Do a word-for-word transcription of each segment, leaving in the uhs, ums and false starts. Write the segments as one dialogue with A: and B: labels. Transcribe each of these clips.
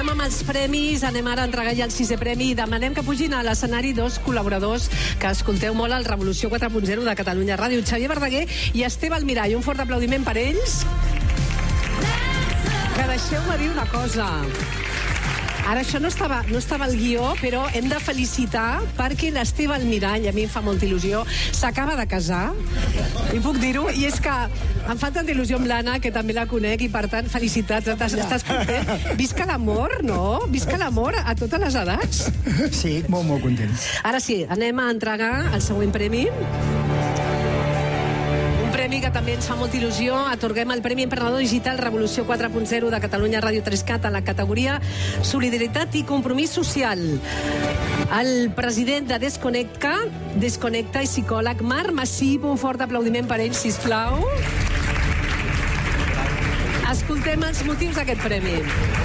A: Continuem amb els premis, anem ara a entregar ja el sisè premi i demanem que pugin a l'escenari dos col·laboradors que escolteu molt al Revolució quatre punt zero de Catalunya Ràdio, Xavier Verdaguer i Esteve Almirall. Un fort aplaudiment per ells. Que deixeu-me dir una cosa. Ara, això no estava, no estava al guió, però hem de felicitar perquè l'Esteve Almirall, a mi em fa molta il·lusió, s'acaba de casar, i puc dir-ho, i és que em fa tanta il·lusió amb l'Anna, que també la conec, i per tant, felicitats, estàs, estàs content? Visca l'amor, no? Visca l'amor a totes les edats.
B: Sí, molt, molt content.
A: Ara sí, anem a entregar el següent premi. Premi que també ens fa molta il·lusió. Atorguem el Premi Emprenedor Digital Revolució quatre punt zero de Catalunya Ràdio tres cat a la categoria Solidaritat i Compromís Social. El president de Desconnecta, Desconnecta i psicòleg Marc Massip. Un fort aplaudiment per ell, sisplau. Escoltem els motius d'aquest premi.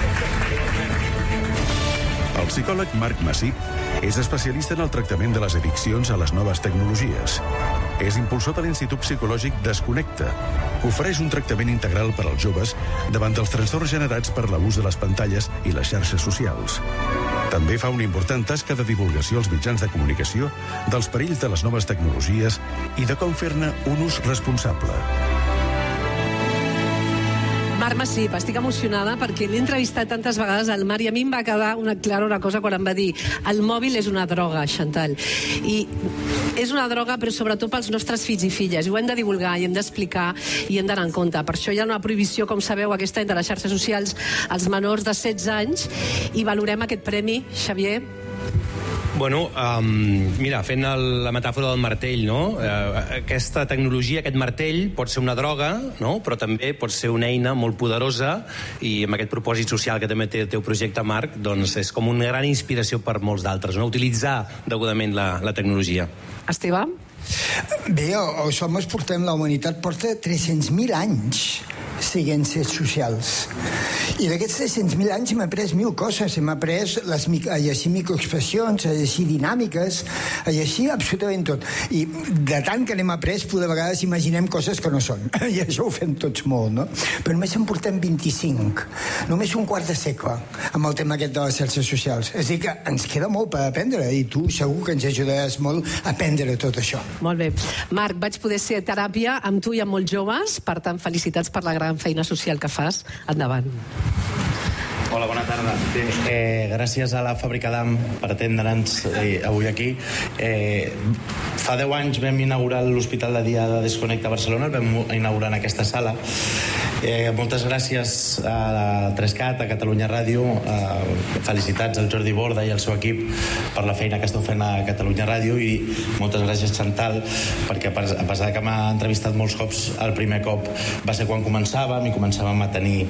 C: El psicòleg Marc Massip és especialista en el tractament de les addiccions a les noves tecnologies. És impulsor de l'Institut Psicològic Desconnecta, que ofereix un tractament integral per als joves davant dels trastorns generats per l'abús de les pantalles i les xarxes socials. També fa una important tasca de divulgació als mitjans de comunicació dels perills de les noves tecnologies i de com fer-ne un ús responsable.
A: Marc Massip, estic emocionada perquè l'he entrevistat tantes vegades al Marc i a mi em va quedar una, clara una cosa quan em va dir el mòbil és una droga, Chantal. I és una droga, però sobretot pels nostres fills i filles. I ho hem de divulgar i hem d'explicar i hem d'anar en compte. Per això hi ha una prohibició, com sabeu, aquest any de les xarxes socials als menors de setze anys i valorem aquest premi, Xavier.
D: Bueno, um, mira, fent el, la metàfora del martell, no? Uh, aquesta tecnologia, aquest martell, pot ser una droga, no? Però també pot ser una eina molt poderosa i amb aquest propòsit social que també té el teu projecte, Marc, doncs és com una gran inspiració per molts d'altres, no? Utilitzar degudament la, la tecnologia.
A: Esteve?
B: Bé, els homes portem, la humanitat porta tres-cents mil anys siguent éssers socials. I d'aquests tres-cents mil anys hem après mil coses. Hem après les, a llegir microexpressions, a llegir dinàmiques, a llegir absolutament tot. I de tant que n'hem après, de vegades imaginem coses que no són. I això ho fem tots molt, no? Però només en portem vint-i-cinc. Només un quart de segle amb el tema aquest de les xarxes socials. És a dir, que ens queda molt per aprendre i tu segur que ens ajudaràs molt a aprendre tot això.
A: Molt bé. Marc, vaig poder ser a teràpia amb tu i amb molts joves, per tant, felicitats per la gran feina social que fas. Endavant.
E: Hola, bona tarda. Eh, gràcies a la Fàbrica d'A M per atendre'ns eh, avui aquí. Eh, fa deu anys vam inaugurar l'Hospital de Dia de Desconnecta a Barcelona, el vam inaugurar en aquesta sala. Eh, moltes gràcies a tres cat, a Catalunya Ràdio, eh, felicitats al Jordi Borda i al seu equip per la feina que esteu fent a Catalunya Ràdio i moltes gràcies, Chantal, perquè a pesar que m'ha entrevistat molts cops, el primer cop va ser quan començàvem i començàvem a tenir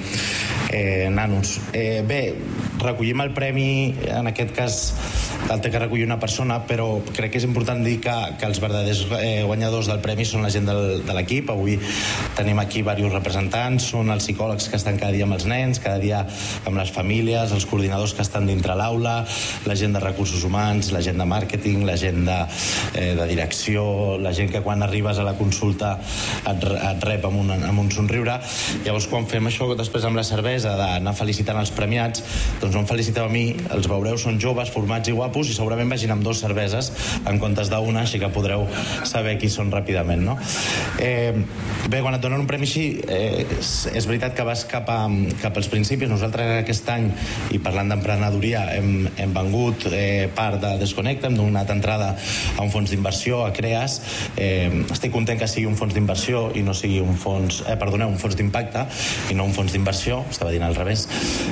E: eh, nanos. Eh, bé, recollim el premi, en aquest cas el té que recollir una persona, però crec que és important dir que, que els verdaders eh, guanyadors del premi són la gent del, de l'equip. Avui tenim aquí diversos representants, són els psicòlegs que estan cada dia amb els nens, cada dia amb les famílies, els coordinadors que estan dintre l'aula, la gent de recursos humans, la gent de màrqueting, la gent de, eh, de direcció, la gent que quan arribes a la consulta et, et rep amb un, amb un somriure. Llavors, quan fem això després amb la cervesa d'anar felicitant els premiats, doncs no em feliciteu a mi, els veureu, són joves, formats i guapos, i segurament vagin amb dues cerveses en comptes d'una, així que podreu saber qui són ràpidament, no? Eh, bé, quan et donen un premi així, eh, és, és veritat que vas cap, a, cap als principis. Nosaltres aquest any, i parlant d'emprenedoria, hem, hem vengut eh, part de Desconnecta, hem donat entrada a un fons d'inversió, a Creas. Eh, estic content que sigui un fons d'inversió i no sigui un fons, eh, perdoneu, un fons d'impacte i no un fons d'inversió, estava dient al revés,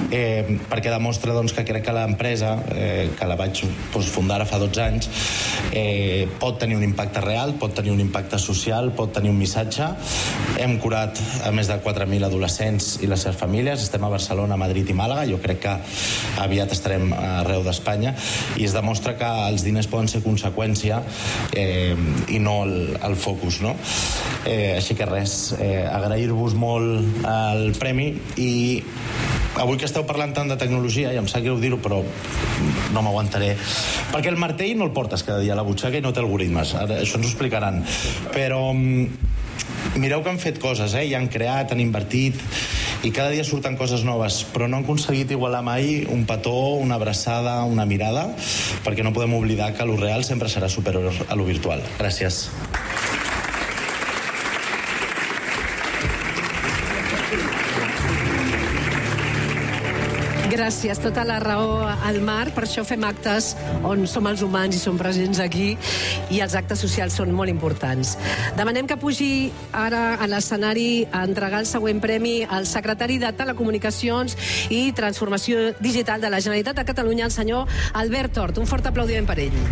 E: eh, perquè demostra doncs, que crec que l'empresa, eh, que la vaig doncs, fundar ara fa dotze anys, eh, pot tenir un impacte real, pot tenir un impacte social, pot tenir un missatge. Hem curat a més de quatre mil adolescents i les seves famílies, estem a Barcelona, Madrid i Màlaga, jo crec que aviat estarem arreu d'Espanya, i es demostra que els diners poden ser conseqüència eh, i no el, el focus, no? Eh, així que res, eh, agrair-vos molt el premi, i avui que esteu parlant tant de tecnologia, i em sap greu dir-ho, però no m'aguantaré, perquè el martell no el portes cada dia a la butxaca i no té algoritmes. Ara, això ens ho explicaran, però mireu que han fet coses, eh? I han creat, han invertit, i cada dia surten coses noves, però no han aconseguit igualar mai un petó, una abraçada, una mirada, perquè no podem oblidar que lo real sempre serà superior a lo virtual. Gràcies.
A: Gràcies, tota la raó al Marc, per això fem actes on som els humans i som presents aquí, i els actes socials són molt importants. Demanem que pugi ara a l'escenari a entregar el següent premi al secretari de Telecomunicacions i Transformació Digital de la Generalitat de Catalunya, el senyor Albert Tort. Un fort aplaudiment per ell.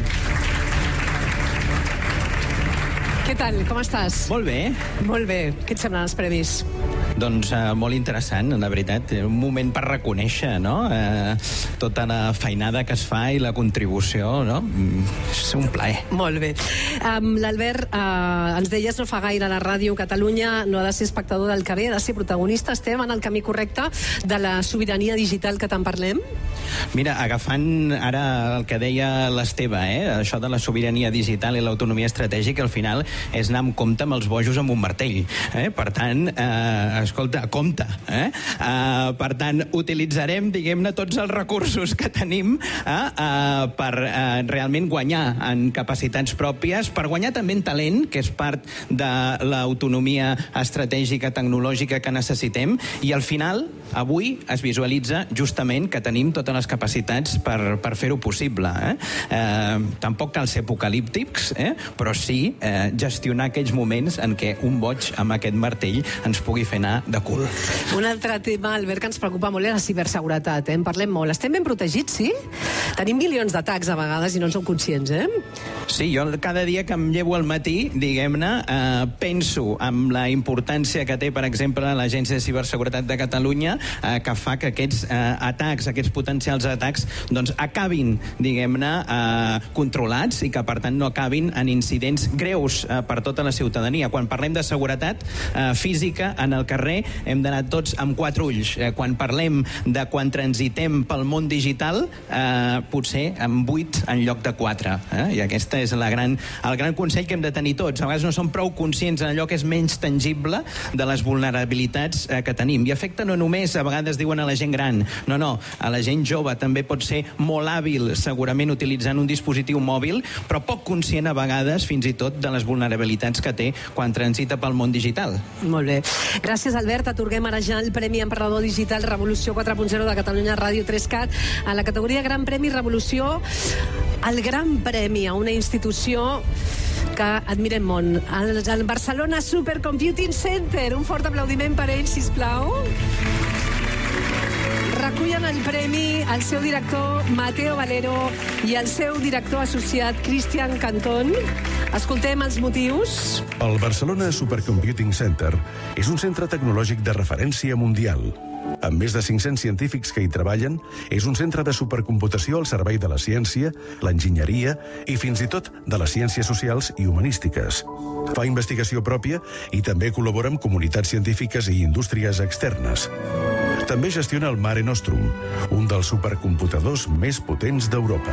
A: Què tal? Com estàs?
F: Molt bé.
A: Molt bé. Què et semblen els premis?
F: Doncs uh, molt interessant, la veritat. Un moment per reconèixer, no?, uh, tota la feinada que es fa i la contribució, no? Mm, és un plaer.
A: Molt bé. Um, L'Albert, uh, ens deies no fa gaire a la ràdio, Catalunya no ha de ser espectador del que ve, ha de ser protagonista. Estem en el camí correcte de la sobirania digital que tant parlem?
F: Mira, agafant ara el que deia l'Esteve, eh, això de la sobirania digital i l'autonomia estratègica, al final és anar amb compte amb els bojos amb un martell. Eh? Per tant, eh, escolta, compte. Eh? Uh, per tant, utilitzarem, diguem-ne, tots els recursos que tenim eh, uh, per uh, realment guanyar en capacitats pròpies, per guanyar també en talent, que és part de l'autonomia estratègica, tecnològica que necessitem, i al final, avui, es visualitza justament que tenim totes les capacitats per, per fer-ho possible. Eh? Uh, tampoc cal ser apocalíptics, eh? però sí eh, gestionar aquells moments en què un boig amb aquest martell ens pugui fer anar de cul.
A: Un altre tema, Albert, que ens preocupa molt és la ciberseguretat. Eh? En parlem molt. Estem ben protegits, sí? Tenim milions d'atacs a vegades i no en som conscients, eh?
F: Sí, jo cada dia que em llevo al matí, diguem-ne, eh, penso en la importància que té, per exemple, l'Agència de Ciberseguretat de Catalunya, eh, que fa que aquests eh, atacs, aquests potencials atacs, doncs acabin, diguem-ne, eh, controlats i que, per tant, no acabin en incidents greus eh, per tota la ciutadania. Quan parlem de seguretat eh, física en el carrer, hem d'anar tots amb quatre ulls. Eh, quan parlem de quan transitem pel món digital, eh, potser amb vuit en lloc de quatre. Eh? I aquest és la gran, el gran consell que hem de tenir tots. A vegades no som prou conscients en allò que és menys tangible de les vulnerabilitats eh, que tenim. I afecta no només, a vegades diuen a la gent gran, no, no, a la gent jove també pot ser molt hàbil, segurament utilitzant un dispositiu mòbil, però poc conscient a vegades, fins i tot, de les vulnerabilitats que té quan transita pel món digital.
A: Molt bé. Gràcies, Albert. Atorguem ara ja el Premi Emprenedor Digital Revolució quatre punt zero de Catalunya Ràdio tres cat a la categoria Gran Premi Revolució, el Gran Premi a una institució que admirem molt, el, el Barcelona Supercomputing Center. Un fort aplaudiment per ell, sisplau. Recullen el premi el seu director Mateo Valero i el seu director associat Cristian Cantón. Escoltem els motius.
C: El Barcelona Supercomputing Center és un centre tecnològic de referència mundial. Amb més de cinc-cents científics que hi treballen, és un centre de supercomputació al servei de la ciència, l'enginyeria i fins i tot de les ciències socials i humanístiques. Fa investigació pròpia i també col·labora amb comunitats científiques i indústries externes. També gestiona el Mare Nostrum, un dels supercomputadors més potents d'Europa.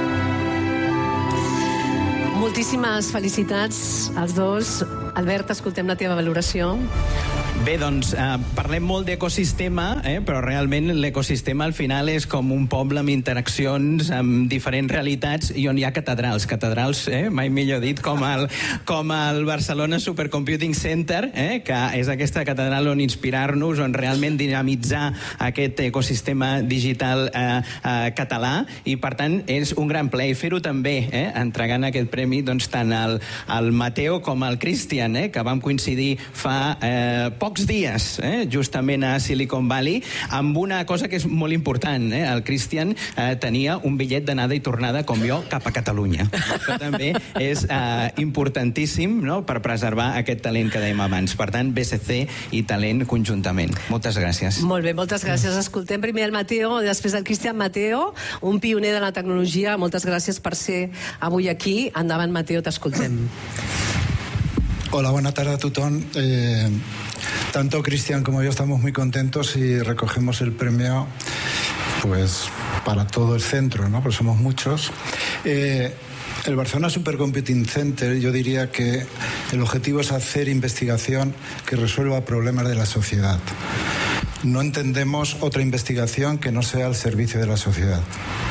A: Moltíssimes felicitats als dos. Albert, escoltem la teva valoració.
F: Bé, doncs, eh, parlem molt d'ecosistema, eh, però realment l'ecosistema al final és com un poble amb interaccions, amb diferents realitats i on hi ha catedrals. Catedrals, eh, mai millor dit, com el, com el Barcelona Supercomputing Center, eh, que és aquesta catedral on inspirar-nos, on realment dinamitzar aquest ecosistema digital eh, eh, català, i per tant és un gran plaer fer-ho també, eh, entregant aquest premi doncs, tant al, al Mateo com al Cristian, eh, que vam coincidir fa eh, pocs dies, eh, justament a Silicon Valley, amb una cosa que és molt important. Eh? El Cristian eh, tenia un bitllet d'anada i tornada, com jo, cap a Catalunya. Això també és eh, importantíssim, no?, per preservar aquest talent que dèiem abans. Per tant, B C C i talent conjuntament. Moltes gràcies.
A: Molt bé, moltes gràcies. Escoltem primer el Mateo, després el Cristian. Mateo, un pioner de la tecnologia. Moltes gràcies per ser avui aquí. Endavant, Mateo, t'escoltem.
G: Hola, buena tarde a tothom. Eh, tanto Cristian como yo estamos muy contentos y recogemos el premio pues para todo el centro, ¿no? Porque somos muchos. Eh, el Barcelona Supercomputing Center, yo diría que el objetivo es hacer investigación que resuelva problemas de la sociedad. no entendemos otra investigación que no sea al servicio de la sociedad.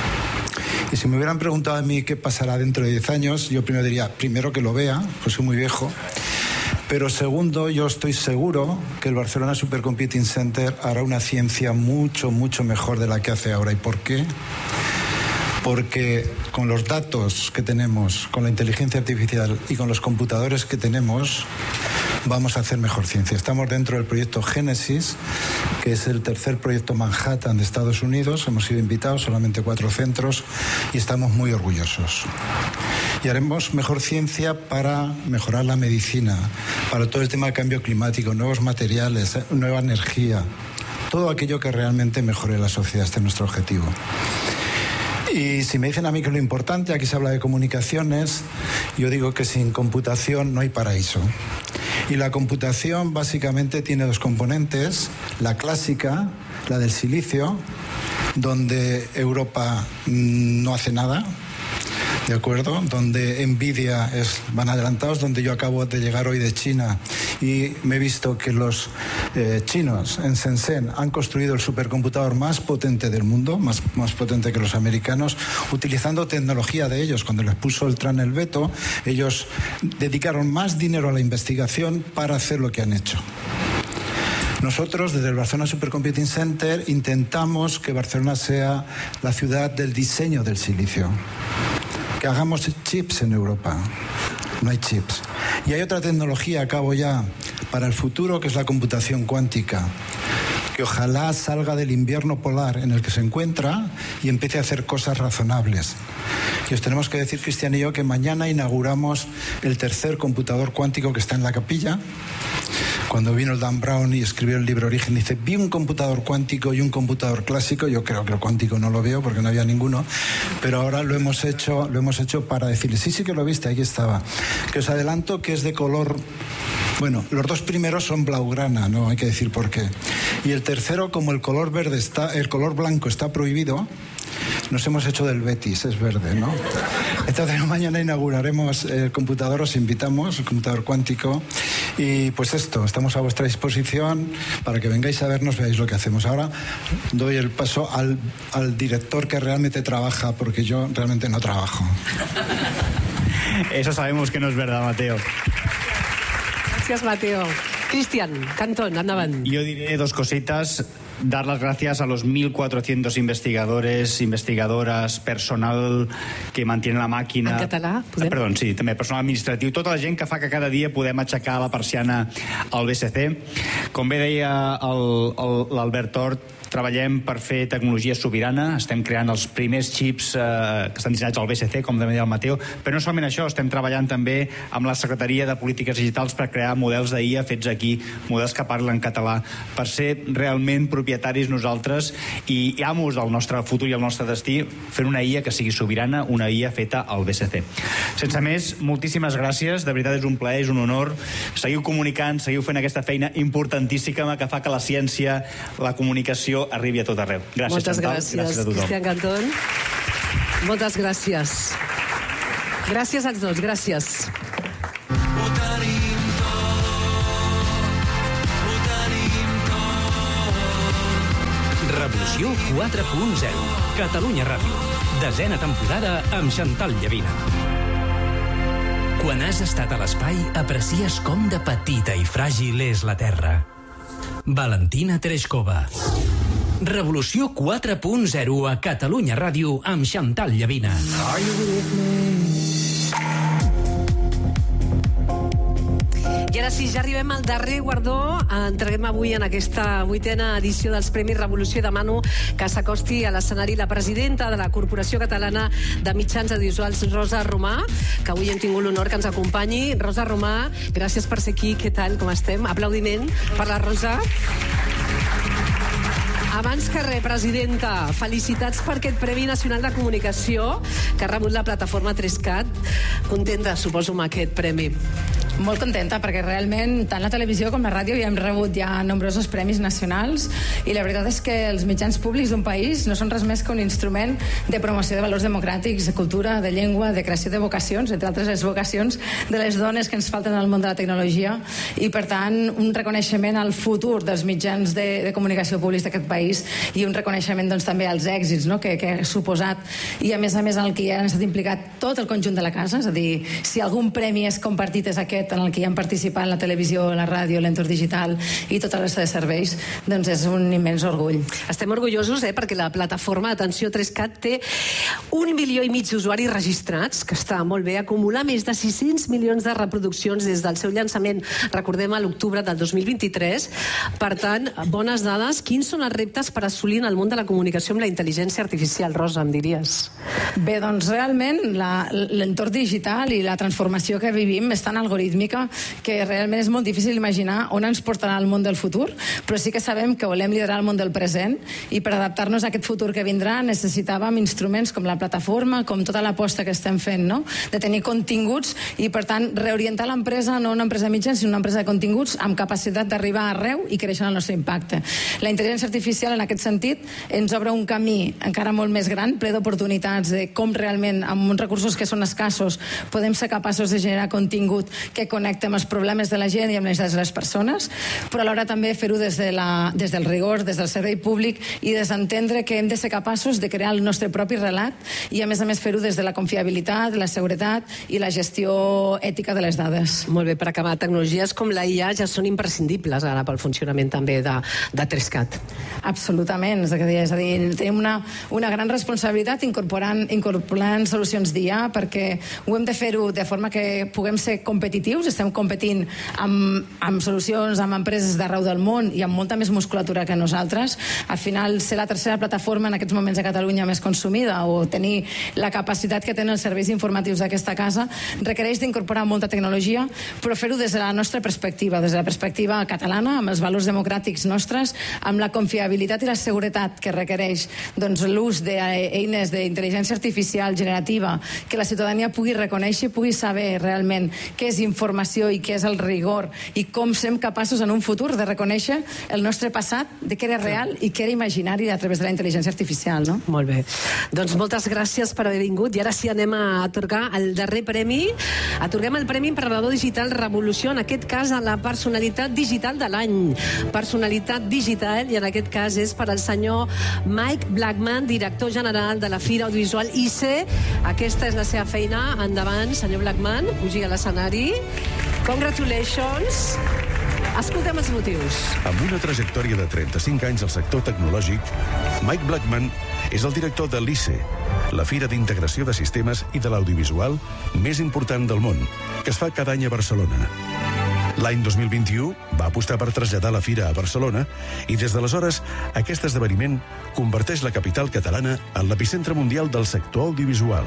G: Y si me hubieran preguntado a mí qué pasará dentro de diez años, yo primero diría, primero que lo vea, pues soy muy viejo, pero segundo, yo estoy seguro que el Barcelona Supercomputing Center hará una ciencia mucho, mucho mejor de la que hace ahora. ¿Y por qué? Porque con los datos que tenemos, con la inteligencia artificial y con los computadores que tenemos, vamos a hacer mejor ciencia. Estamos dentro del proyecto Génesis, que es el tercer proyecto Manhattan de Estados Unidos. Hemos sido invitados, solamente cuatro centros, y estamos muy orgullosos. Y haremos mejor ciencia para mejorar la medicina, para todo el tema del cambio climático, nuevos materiales, nueva energía, todo aquello que realmente mejore la sociedad. Este es nuestro objetivo. Y si me dicen a mí que lo importante, aquí se habla de comunicaciones, yo digo que sin computación no hay paraíso. Y la computación básicamente tiene dos componentes, la clásica, la del silicio, donde Europa no hace nada, ¿de acuerdo? Donde Nvidia es, van adelantados, donde yo acabo de llegar hoy de China y me he visto que los eh, chinos en Shenzhen han construido el supercomputador más potente del mundo, más, más potente que los americanos, utilizando tecnología de ellos. Cuando les puso el Trump el veto, ellos dedicaron más dinero a la investigación para hacer lo que han hecho. Nosotros, desde el Barcelona Supercomputing Center, intentamos que Barcelona sea la ciudad del diseño del silicio. Que hagamos chips en Europa. No hay chips. Y hay otra tecnología, acabo ya, para el futuro, que es la computación cuántica, que ojalá salga del invierno polar en el que se encuentra y empiece a hacer cosas razonables. Y os tenemos que decir, Cristian y yo, que mañana inauguramos el tercer computador cuántico que está en la capilla. Cuando vino el Dan Brown y escribió el libro Origen, dice, vi un computador cuántico y un computador clásico. Yo creo que el cuántico no lo veo porque no había ninguno, pero ahora lo hemos hecho, lo hemos hecho para decirles, sí, sí que lo viste, aquí estaba. Que os adelanto que es de color, bueno, los dos primeros son blaugrana, no hay que decir por qué. Y el tercero, como el color verde está, el color blanco está prohibido, nos hemos hecho del Betis, es verde, ¿no? Entonces mañana inauguraremos el computador, os invitamos, el computador cuántico, y pues esto, estamos a vuestra disposición para que vengáis a vernos, veáis lo que hacemos. Ahora doy el paso al, al director que realmente trabaja, porque yo realmente no trabajo.
H: Eso sabemos que no es verdad, Mateo.
A: Gracias, Mateo. Cristian Cantón, endavant.
H: Yo diré dos cositas. Dar las gracias a los mil cuatrocientos investigadores, investigadoras, personal que mantiene la màquina...
A: En català? Podem?
H: Perdó, sí, també personal administratiu, tota la gent que fa que cada dia podem aixecar la persiana al B C C. Com bé deia l'Albert Tort, treballem per fer tecnologia sobirana, estem creant els primers xips eh, que estan dissenyats al B C C, com també deia el Mateo, però no solament això, estem treballant també amb la Secretaria de Polítiques Digitals per crear models d'I A fets aquí, models que parlen català, per ser realment propietaris nosaltres i amos del nostre futur i el nostre destí, fent una I A que sigui sobirana, una I A feta al B C C. Sense més, moltíssimes gràcies, de veritat és un plaer, és un honor. Seguiu comunicant, seguiu fent aquesta feina importantíssima que fa que la ciència, la comunicació arribi a tot arreu. Gràcies,
A: Moltes
H: Chantal.
A: gràcies,
H: Gràcies a tothom.
A: Cristian Cantón. Moltes gràcies. Gràcies als dos, gràcies.
I: Ho tenim tot, ho tenim tot.
J: Revolució quatre punt zero. Catalunya Ràdio. Desena temporada amb Chantal Llavina. Quan has estat a l'espai, aprecies com de petita i fràgil és la Terra. Valentina Tereshkova. Revolució quatre punt zero a Catalunya Ràdio amb Chantal Llavina.
A: I ara sí, ja arribem al darrer guardó. Entreguem avui en aquesta vuitena edició dels Premis Revolució. Demano que s'acosti a l'escenari la presidenta de la Corporació Catalana de Mitjans Audiovisuals, Rosa Romà, que avui hem tingut l'honor que ens acompanyi. Rosa Romà, gràcies per ser aquí. Què tal? Com estem? Aplaudiment per la Rosa. Abans que res, presidenta, felicitats per aquest Premi Nacional de Comunicació que ha rebut la plataforma trescat. Contenta, suposo, amb aquest premi.
K: Molt contenta, perquè realment tant la televisió com la ràdio ja hem rebut ja nombrosos premis nacionals i la veritat és que els mitjans públics d'un país no són res més que un instrument de promoció de valors democràtics, de cultura, de llengua, de creació de vocacions, entre altres les vocacions de les dones que ens falten al món de la tecnologia, i per tant un reconeixement al futur dels mitjans de, de comunicació públics d'aquest país i un reconeixement doncs, també als èxits, no? que, que ha suposat, i a més a més en el que ja han estat implicat tot el conjunt de la casa, és a dir, si algun premi és compartit és aquest en el que hi han participat la televisió, la ràdio, l'entorn digital i tota la resta de serveis, doncs és un immens orgull.
A: Estem orgullosos, eh, perquè la plataforma Atenció trescat té un milió i mig d'usuaris registrats, que està molt bé, acumular més de sis-cents milions de reproduccions des del seu llançament, recordem, a l'octubre del dos mil vint-i-tres. Per tant, bones dades. Quins són els reptes per assolir en el món de la comunicació amb la intel·ligència artificial, Rosa, em diries?
K: Bé, doncs realment l'entorn digital i la transformació que vivim és tan algorítmica que realment és molt difícil imaginar on ens portarà el món del futur, però sí que sabem que volem liderar el món del present i per adaptar-nos a aquest futur que vindrà necessitàvem instruments com la plataforma, com tota l'aposta que estem fent, no? De tenir continguts i per tant reorientar l'empresa, no una empresa de mitjans, sinó una empresa de continguts amb capacitat d'arribar arreu i créixer el nostre impacte. La intel·ligència artificial en aquest sentit ens obre un camí encara molt més gran, ple d'oportunitats de com realment amb uns recursos que són escassos podem ser capaços de generar contingut que connecta amb els problemes de la gent i amb les necessitats de les persones, però alhora també fer-ho des, de la, des del rigor, des del servei públic i des d'entendre que hem de ser capaços de crear el nostre propi relat i a més a més fer-ho des de la confiabilitat, la seguretat i la gestió ètica de les dades.
A: Molt bé, per acabar, tecnologies com la I A ja són imprescindibles ara pel funcionament també de, de trescat.
K: Absolutament, és a dir, és a dir tenim una, una gran responsabilitat incorporant, incorporant solucions d'I A perquè ho hem de fer-ho de forma que puguem ser competitius, estem competint amb, amb solucions, amb empreses d'arreu del món i amb molta més musculatura que nosaltres. Al final, ser la tercera plataforma en aquests moments a Catalunya més consumida o tenir la capacitat que tenen els serveis informatius d'aquesta casa requereix d'incorporar molta tecnologia, però fer-ho des de la nostra perspectiva, des de la perspectiva catalana, amb els valors democràtics nostres, amb la confiabilitat i la seguretat que requereix doncs, l'ús d'eines d'intel·ligència artificial generativa, que la ciutadania pugui reconèixer, pugui saber realment què és informació i què és el rigor i com som capaços en un futur de reconèixer el nostre passat, de què era real i què era imaginari a través de la intel·ligència artificial, no?
A: Molt bé. Doncs moltes gràcies per haver vingut i ara sí anem a atorgar el darrer premi. Atorguem el Premi Emprenedor Digital Revolució, en aquest cas a la personalitat digital de l'any. Personalitat digital, i en aquest cas és per al senyor Mike Blackman, director general de la Fira Audiovisual I C E. Aquesta és la seva feina. Endavant, senyor Blackman, pugi a l'escenari. Congratulations. Escoltem els motius.
C: Amb una trajectòria de trenta-cinc anys al sector tecnològic, Mike Blackman és el director de l'I C E, la Fira d'Integració de Sistemes i de l'Audiovisual més important del món, que es fa cada any a Barcelona. L'any dos mil vint-i-u va apostar per traslladar la Fira a Barcelona i des d'aleshores aquest esdeveniment converteix la capital catalana en l'epicentre mundial del sector audiovisual.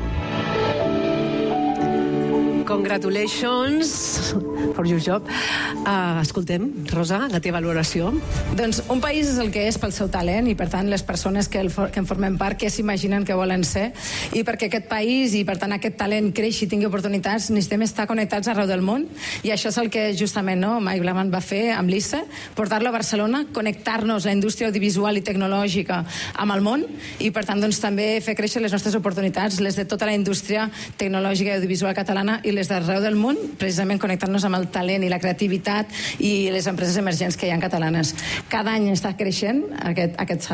A: Congratulations for your job. Uh, escoltem, Rosa, la teva valoració.
K: Doncs un país és el que és pel seu talent i per tant les persones que, el for que en formen part què s'imaginen que volen ser, i perquè aquest país i per tant aquest talent creixi i tingui oportunitats necessitem estar connectats arreu del món, i això és el que justament no, Mike Blackman va fer amb l'I C E, portar-lo a Barcelona, connectar-nos la indústria audiovisual i tecnològica amb el món i per tant doncs, també fer créixer les nostres oportunitats, les de tota la indústria tecnològica i audiovisual catalana i les d'arreu del món, precisament connectar-nos amb el talent i la creativitat i les empreses emergents que hi ha catalanes. Cada any està creixent aquest, aquest saló.